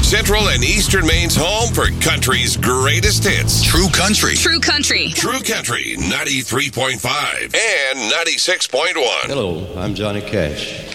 Central and Eastern Maine's home for country's greatest hits. True Country. True Country. True Country 93.5 and 96.1. Hello, I'm Johnny Cash.